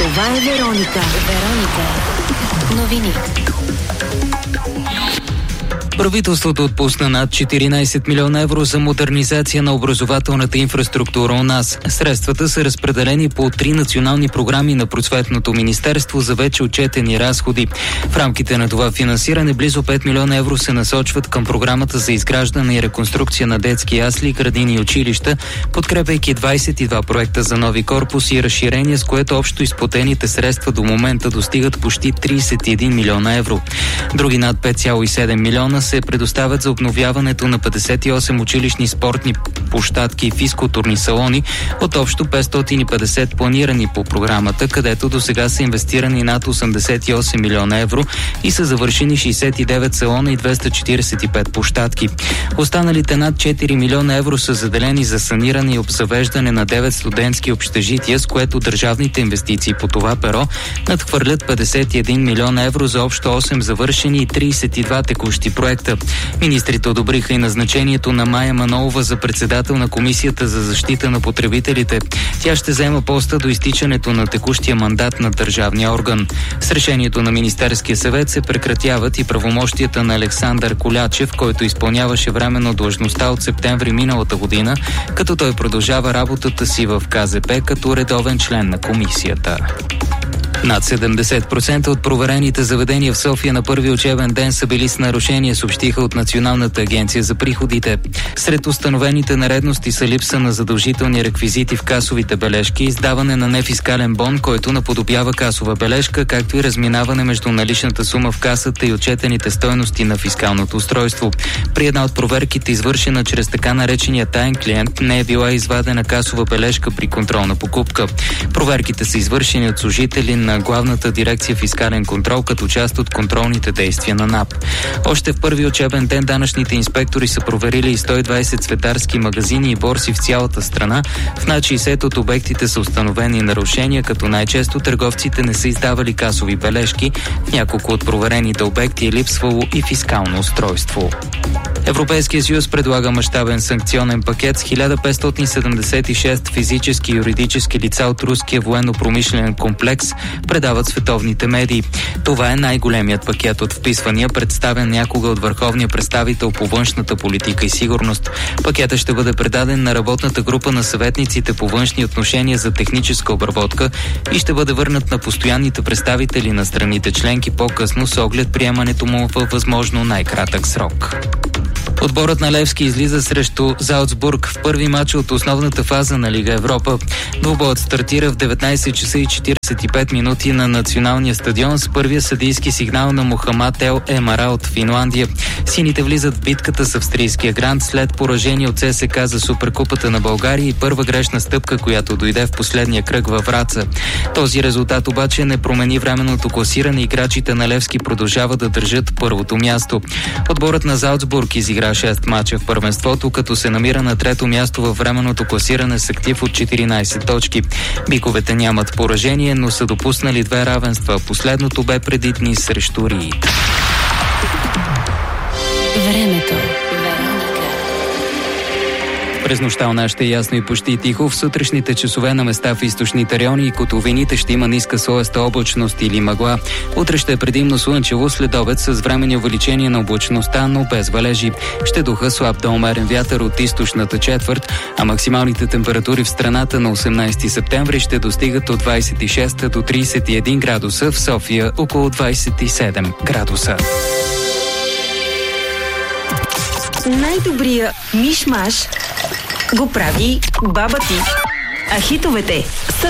Това е Вероника. Новини. Правителството отпусна над 14 милиона евро за модернизация на образователната инфраструктура у нас. Средствата са разпределени по 3 национални програми на Просветното министерство за вече отчетени разходи. В рамките на това финансиране близо 5 милиона евро се насочват към програмата за изграждане и реконструкция на детски ясли, градини и училища, подкрепяйки 22 проекта за нови корпуси и разширения, с което общо изплатените средства до момента достигат почти 31 милиона евро. Други над 5,7 милиона се предоставят за обновяването на 58 училищни спортни площадки и физкултурни салони от общо 550 планирани по програмата, където до сега са инвестирани над 88 милиона евро и са завършени 69 салона и 245 площадки. Останалите над 4 милиона евро са заделени за саниране и обзавеждане на 9 студентски общежития, с което държавните инвестиции по това перо надхвърлят 51 милиона евро за общо 8 завършени и 32 текущи проекта. Министрите одобриха и назначението на Мая Манолова за председател на Комисията за защита на потребителите. Тя ще заема поста до изтичането на текущия мандат на държавния орган. С решението на Министерския съвет се прекратяват и правомощията на Александър Колячев, който изпълняваше временно длъжността от септември миналата година, като той продължава работата си в КЗП като редовен член на комисията. Над 70% от проверените заведения в София на първи учебен ден са били с нарушения, съобщиха от Националната агенция за приходите. Сред установените нередности са липса на задължителни реквизити в касовите бележки, издаване на нефискален бон, който наподобява касова бележка, както и разминаване между наличната сума в касата и отчетените стойности на фискалното устройство. При една от проверките, извършена чрез така наречения таен клиент, не е била извадена касова бележка при контролна покупка. Проверките са извършени от служители на Главната дирекция фискален контрол като част от контролните действия на НАП. Още в първи учебен ден данъчните инспектори са проверили и 120 цветарски магазини и борси в цялата страна. В над 60 от обектите са установени нарушения, като най-често търговците не са издавали касови бележки. В няколко от проверените обекти е липсвало и фискално устройство. Европейския съюз предлага мащабен санкционен пакет с 1576 физически и юридически лица от руския военно-промишлен комплекс, предават световните медии. Това е най-големият пакет от вписвания, представен някога от върховния представител по външната политика и сигурност. Пакетът ще бъде предаден на работната група на съветниците по външни отношения за техническа обработка и ще бъде върнат на постоянните представители на страните членки по-късно с оглед приемането му във възможно най-кратък срок. Отборът на Левски излиза срещу Залцбург в първи матч от основната фаза на Лига Европа. Двубоят стартира в 19 часа и 45 минути на националния стадион с първия съдийски сигнал на Мохамад Ел Емара от Финландия. Сините влизат в битката с австрийския грант след поражение от ЦСК за Суперкупата на България и първа грешна стъпка, която дойде в последния кръг във Враца. Този резултат обаче не промени временното класиране и играчите на Левски продължават да държат първото място. Отборът на Залцбург изигра 6 мача в първенството, като се намира на трето място във временното класиране с актив от 14 точки. Биковете нямат поражение, но са допуснали 2 равенства. Последното бе преди дни срещу Рии. Времето. През нощта у нас ще е ясно и почти тихо. В сутрешните часове на места в източните райони и котловините ще има ниска слоеста облачност или мъгла. Утре ще е предимно слънчево, след обед с временни увеличение на облачността, но без валежи. Ще духа слаб до умерен вятър от източната четвърт, а максималните температури в страната на 18 септември ще достигат от 26 до 31 градуса, в София около 27 градуса. Най-добрия миш-маш го прави баба ти. А хитовете са